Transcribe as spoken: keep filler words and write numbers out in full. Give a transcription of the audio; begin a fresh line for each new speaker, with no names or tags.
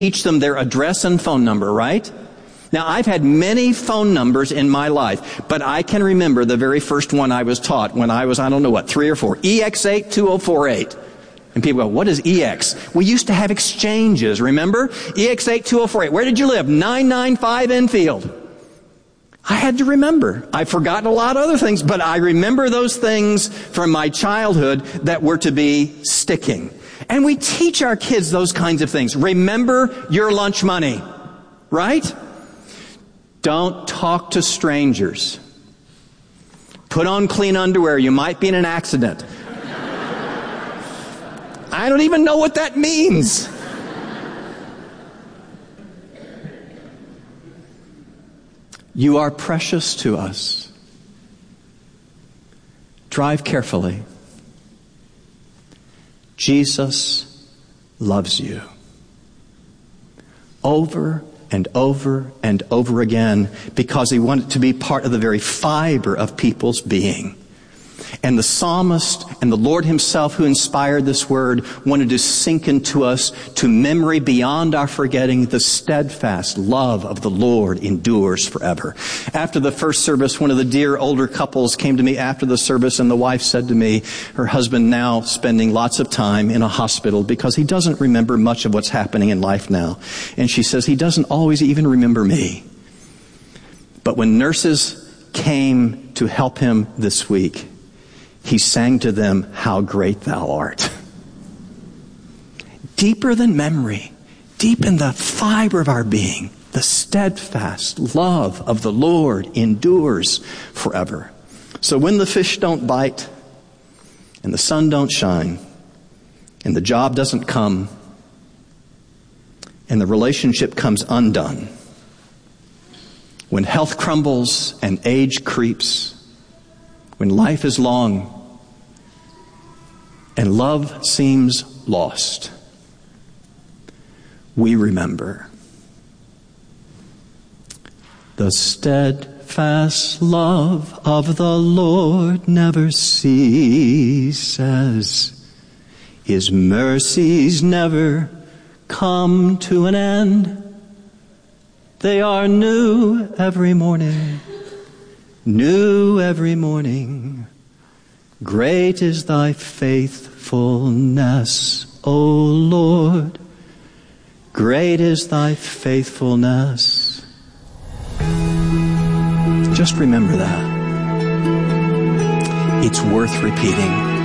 teach them their address and phone number, right? Now, I've had many phone numbers in my life, but I can remember the very first one I was taught when I was, I don't know what, three or four. E X eight two oh four eight. And people go, what is E X? We used to have exchanges, remember? E X eight two oh four eight. Where did you live? nine ninety-five Enfield. I had to remember. I've forgotten a lot of other things, but I remember those things from my childhood that were to be sticking. And we teach our kids those kinds of things. Remember your lunch money, right? Don't talk to strangers. Put on clean underwear. You might be in an accident. I don't even know what that means. You are precious to us. Drive carefully. Jesus loves you. Over and over and over again, because he wanted to be part of the very fiber of people's being. And the psalmist and the Lord himself who inspired this word wanted to sink into us to memory beyond our forgetting. The steadfast love of the Lord endures forever. After the first service, one of the dear older couples came to me after the service, and the wife said to me, her husband now spending lots of time in a hospital because he doesn't remember much of what's happening in life now. And she says, he doesn't always even remember me. But when nurses came to help him this week, he sang to them, how great thou art. Deeper than memory, deep in the fiber of our being, the steadfast love of the Lord endures forever. So when the fish don't bite, and the sun don't shine, and the job doesn't come, and the relationship comes undone, when health crumbles and age creeps, when life is long and love seems lost, we remember the steadfast love of the Lord never ceases. His mercies never come to an end. They are new every morning. New every morning. Great is thy faithfulness, O Lord. Great is thy faithfulness. Just remember that. It's worth repeating.